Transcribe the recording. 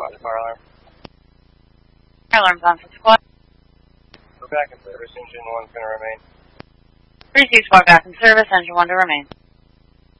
Roger, fire alarm. Fire alarm's on for squad. We're back in service, engine 1's going to remain. 3-2 squad back in service, engine 1 to remain.